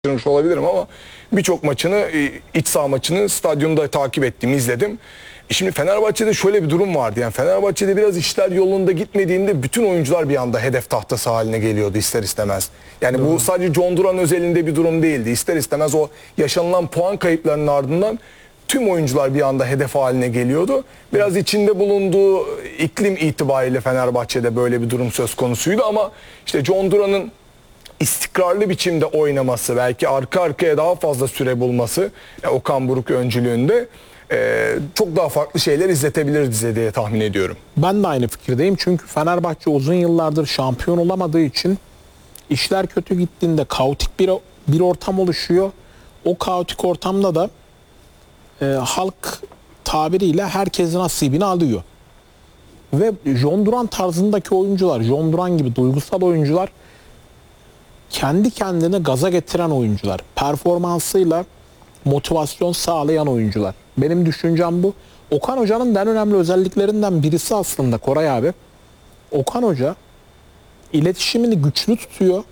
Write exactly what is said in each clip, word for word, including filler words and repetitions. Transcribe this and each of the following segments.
kaçırmış olabilirim ama birçok maçını, iç saha maçını stadyumda takip ettim, izledim. Şimdi Fenerbahçe'de şöyle bir durum vardı. Yani Fenerbahçe'de biraz işler yolunda gitmediğinde bütün oyuncular bir anda hedef tahtası haline geliyordu ister istemez. Yani Doğru. bu sadece John Duran özelinde bir durum değildi. İster istemez o yaşanılan puan kayıplarının ardından tüm oyuncular bir anda hedef haline geliyordu. Biraz içinde bulunduğu iklim itibariyle Fenerbahçe'de böyle bir durum söz konusuydu ama işte John Duran'ın istikrarlı biçimde oynaması, belki arka arkaya daha fazla süre bulması Okan Buruk öncülüğünde e, çok daha farklı şeyler izletebilir bize diye tahmin ediyorum. Ben de aynı fikirdeyim çünkü Fenerbahçe uzun yıllardır şampiyon olamadığı için işler kötü gittiğinde kaotik bir, bir ortam oluşuyor. O kaotik ortamda da e, halk tabiriyle herkesin nasibini alıyor. Ve John Duran tarzındaki oyuncular, John Duran gibi duygusal oyuncular kendi kendine gaza getiren oyuncular. Performansıyla motivasyon sağlayan oyuncular. Benim düşüncem bu. Okan Hoca'nın en önemli özelliklerinden birisi aslında Koray abi. Okan Hoca iletişimini güçlü tutuyor.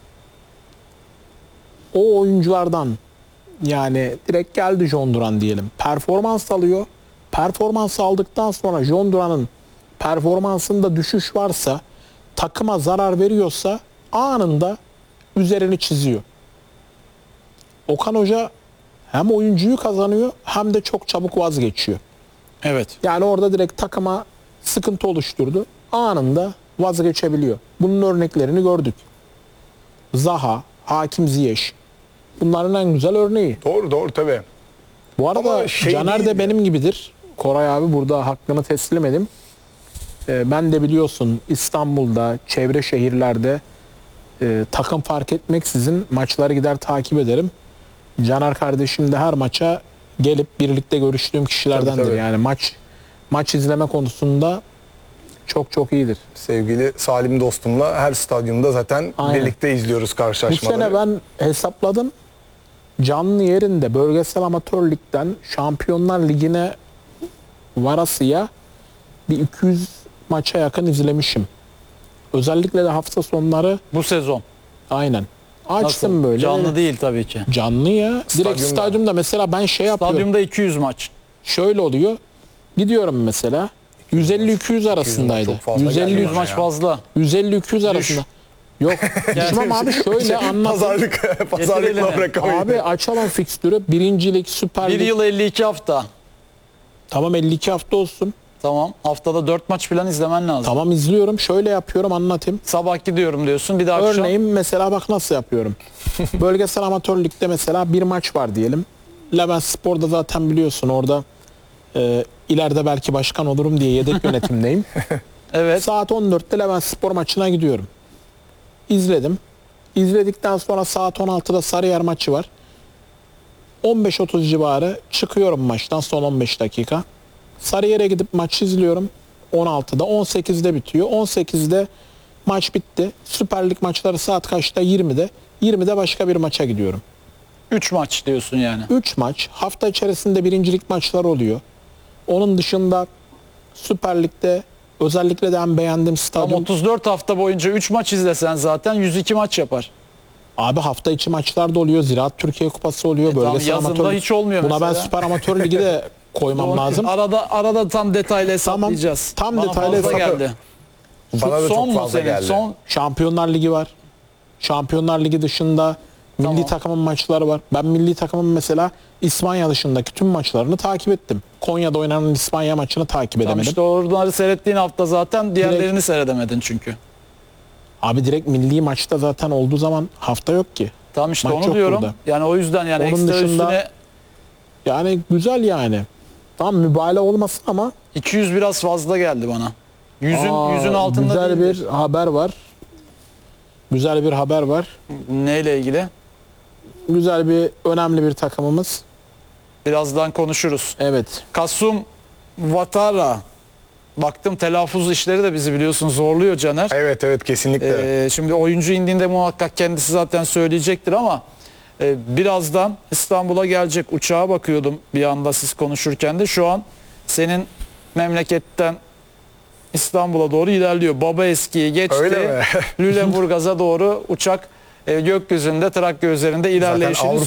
O oyunculardan yani direkt geldi John Duran diyelim. Performans alıyor. Performans aldıktan sonra John Duran'ın performansında düşüş varsa, takıma zarar veriyorsa anında üzerini çiziyor. Okan Hoca hem oyuncuyu kazanıyor hem de çok çabuk vazgeçiyor. Evet. Yani orada direkt takıma sıkıntı oluşturdu. Anında vazgeçebiliyor. Bunun örneklerini gördük. Zaha, Hakim Ziyech. Bunların en güzel örneği. Doğru doğru tabii. Bu arada şey Caner de benim gibidir. Koray abi burada hakkını teslim edeyim. Ee, ben de biliyorsun İstanbul'da, çevre şehirlerde e, takım fark etmeksizin maçları gider takip ederim. Caner kardeşim de her maça gelip birlikte görüştüğüm kişilerdendir. Tabii, tabii. Yani maç maç izleme konusunda çok çok iyidir. Sevgili Salim dostumla her stadyumda zaten Aynen. birlikte izliyoruz karşılaşmaları. Bu sene ben hesapladım. Canlı yerinde bölgesel amatör ligden Şampiyonlar Ligi'ne varasıya bir iki yüz maça yakın izlemişim. Özellikle de hafta sonları. Bu sezon. Aynen. Açtım Nasıl? böyle. Canlı değil tabii ki. Canlı ya. Direkt stadyumda, stadyumda mesela ben şey yapıyorum. Stadyumda iki yüz maç. Şöyle oluyor. Gidiyorum mesela. yüz elli iki yüz arasındaydı. yüz elli yüz maç fazla. yüz elli iki yüz arasında. Yok. Düşmem abi şöyle anlatayım. Pazarlık, pazarlıkla bırakamayız. Abi açalım fikstürü. Birincilik, Süper Lig. Bir yıl elli iki hafta. Tamam elli iki hafta olsun. Tamam. Haftada dört maç falan izlemen lazım. Tamam izliyorum. Şöyle yapıyorum anlatayım. Sabah gidiyorum diyorsun. Bir de akşam. Örneğin mesela bak nasıl yapıyorum. Bölgesel amatör ligde mesela bir maç var diyelim. Levent Spor'da zaten biliyorsun orada e, ileride belki başkan olurum diye yedek yönetimdeyim. Evet. Saat on dörtte Levent Spor maçına gidiyorum. İzledim. İzledikten sonra saat on altıda Sarıyer maçı var. on beş otuz civarı çıkıyorum maçtan son on beş dakika. Sarıyer'e gidip maçı izliyorum. on altıda on sekizde bitiyor. on sekizde maç bitti. Süper Lig maçları saat kaçta? yirmide. yirmide başka bir maça gidiyorum. üç maç diyorsun yani. üç maç. Hafta içerisinde birincilik maçlar oluyor. Onun dışında Süper Lig'de özellikle de en beğendiğim stadyum. Tam otuz dört hafta boyunca üç maç izlesen zaten yüz iki maç yapar. Abi hafta içi maçlar da oluyor. Ziraat Türkiye Kupası oluyor. E Bölgesel tam yazında amatör. hiç olmuyor Buna mesela. ben Süper Amatör Ligi de koymam lazım. Arada arada tam detaylı hesaplayacağız. Tamam, tam Bana detaylı fazla hesap- geldi. Bana da Son çok mu fazla senin? geldi. Son Şampiyonlar Ligi var. Şampiyonlar Ligi dışında Tamam. milli takımın maçları var. Ben milli takımın mesela İspanya dışındaki tüm maçlarını takip ettim. Konya'da oynanan İspanya maçını takip Tamam edemedim. işte onları seyrettiğin hafta zaten diğerlerini Direkt- seyredemedin çünkü. Abi direkt milli maçta zaten olduğu zaman hafta yok ki. Tamam işte Maç onu yok diyorum. burada. Yani o yüzden yani Onun ekstra dışında- üstüne Yani güzel yani. Tam mübalağa olmasın ama iki yüz biraz fazla geldi bana. Yüzün Aa, yüzün altında güzel değildir. bir haber var. Güzel bir haber var. Neyle ilgili? Güzel bir önemli bir takımımız. Birazdan konuşuruz. Evet. Kasum Vatara. Baktım telaffuz işleri de bizi biliyorsun zorluyor Caner. Evet evet kesinlikle. Ee, şimdi oyuncu indiğinde muhakkak kendisi zaten söyleyecektir ama e, birazdan İstanbul'a gelecek. Uçağa bakıyordum bir anda siz konuşurken de. Şu an senin memleketten İstanbul'a doğru ilerliyor. Baba eskiyi geçti. Öyle mi? Lüleburgaz'a doğru uçak e, gökyüzünde Trakya üzerinde ilerleyişini